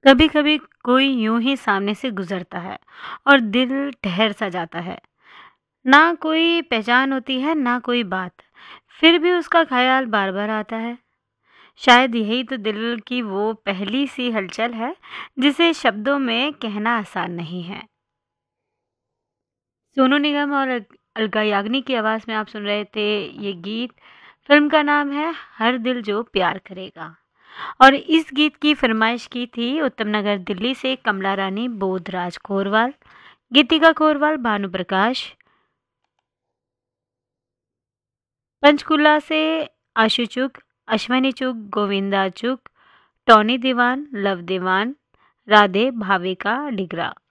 कभी कभी कोई यूं ही सामने से गुजरता है और दिल ठहर सा जाता है। ना कोई पहचान होती है ना कोई बात, फिर भी उसका ख्याल बार बार आता है। शायद यही तो दिल की वो पहली सी हलचल है जिसे शब्दों में कहना आसान नहीं है। सोनू निगम और अलका याग्निक की आवाज़ में आप सुन रहे थे ये गीत। फिल्म का नाम है हर दिल जो प्यार करेगा। और इस गीत की फरमाइश की थी उत्तम नगर दिल्ली से कमला रानी बोधराज कोरवाल, गीतिका कोरवाल, भानु प्रकाश, पंचकुला से आशु चुग, अश्वनी चुग, गोविंदा चुग, टॉनी दीवान, लव दीवान, राधे, भाविका डिगरा।